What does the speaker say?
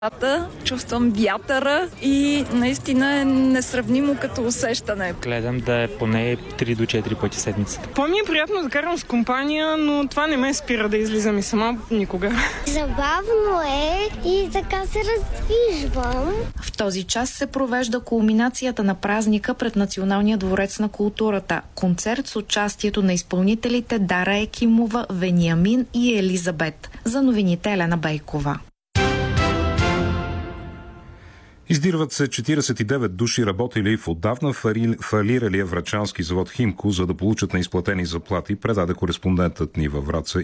чувствам вятъра и наистина е несравнимо като усещане. Гледам да е поне 3 до 4 пъти седмицата. По-ми е приятно да карам с компания, но това не ме спира да излизам и сама никога. Забавно е и така се раздвижвам. В този час се провежда кулминацията на празника пред Националния дворец на културата. Концерт с участието на изпълнителите Дара Екимова, Вениамин и Елизабет. За новините Елена Бейкова. Издирват се 49 души, работили в отдавна фалиралия врачански завод Химко, за да получат неизплатени заплати, предаде кореспондентът ни във Враца